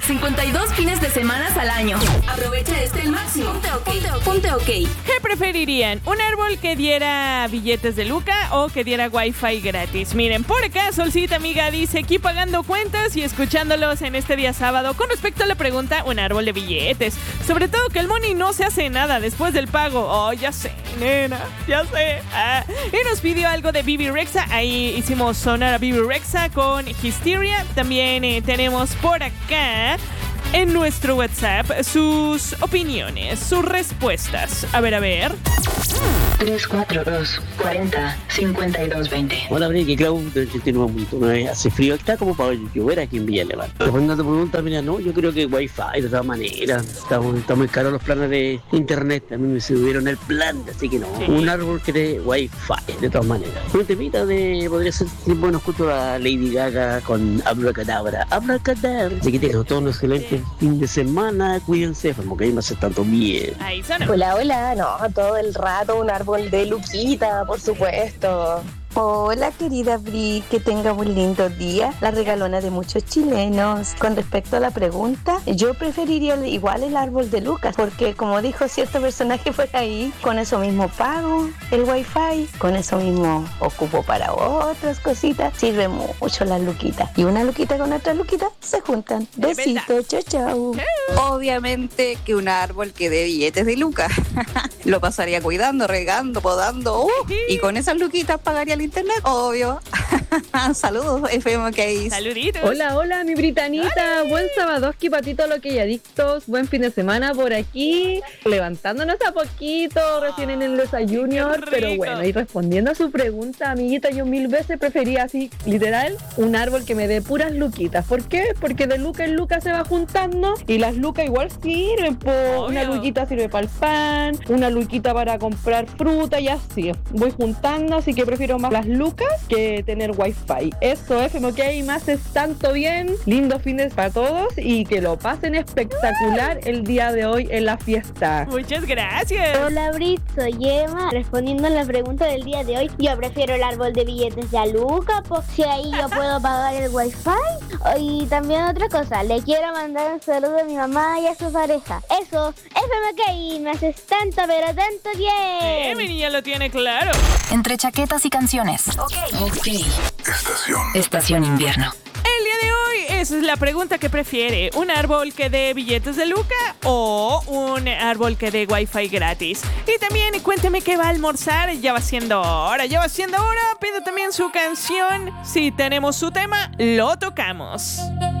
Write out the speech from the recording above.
52 fines de semana al año. Aprovecha el máximo. Ponte ok. ¿Qué preferirían? ¿Un árbol que diera billetes de Luca o que diera wifi gratis? Miren, por acá Solcita amiga dice aquí pagando cuentas y escuchándolos en este día sábado. Con respecto a la pregunta, un árbol de billetes. Sobre todo que el money no se hace nada después del pago. Oh, ya sé, nena, ya sé. Y nos pidió algo de Bibi Rexha. Ahí hicimos sonar a Bibi Rexha con Hysteria. También tenemos por acá en nuestro WhatsApp sus opiniones, sus respuestas. A ver. 342-40-52-20. Hola, Breque, Clau, del 89.9. Hace frío, está como para llover aquí en Villa Alemana. Respondiendo a tu pregunta, mira, no, yo creo que Wi-Fi, de todas maneras. Está muy caro los planes de internet. A mí me subieron el plan, así que no. Sí. Un árbol que dé Wi-Fi, de todas maneras. Un temita podría ser, bueno, escucho a Lady Gaga con Abracadabra. Abracadabra. Así que tengan todos un excelente fin de semana. Cuídense, como que ahí no se tanto bien. Ahí sonó. Hola, no, todo el rato un árbol de Luquita, por supuesto. Hola querida Bri, que tenga un lindo día, la regalona de muchos chilenos. Con respecto a la pregunta, yo preferiría igual el árbol de Lucas, porque como dijo cierto personaje por ahí, con eso mismo pago el wifi, con eso mismo ocupo para otras cositas, sirve mucho la luquita. Y una luquita con otra luquita se juntan. Besitos, chao. Obviamente que un árbol que dé billetes de lucas. Lo pasaría cuidando, regando, podando. Y con esas luquitas pagaría el internet, obvio. Saludos, FM Case. Saluditos. Hola, mi britanita. Buen sabadoski para ti, todo lo que hay adictos. Buen fin de semana por aquí. Levantándonos a poquito, recién en el desayuno. Pero bueno, y respondiendo a su pregunta, amiguita, yo 1000 veces prefería así, literal, un árbol que me dé puras luquitas. ¿Por qué? Porque de luca en luca se va juntando y las lucas igual sirven. Una luquita sirve para el pan, una luquita para comprar fruta y así. Voy juntando, así que prefiero más las lucas que tener wifi. Eso, FMK, más es tanto bien. Lindo fines para todos y que lo pasen espectacular el día de hoy en la fiesta. Muchas gracias. Hola Brit, soy Emma. Respondiendo a la pregunta del día de hoy, yo prefiero el árbol de billetes de Aluca, si ahí yo puedo pagar el wifi. Y también otra cosa, le quiero mandar un saludo a mi mamá y a su pareja. Eso, FMK, me haces tanto pero tanto bien. Mi niña lo tiene claro. Entre chaquetas y canciones. Ok. Estación invierno. El día de hoy es la pregunta que prefiere: ¿un árbol que dé billetes de Luca o un árbol que dé wifi gratis? Y también cuénteme qué va a almorzar. Ya va siendo hora. Pido también su canción. Si tenemos su tema, lo tocamos.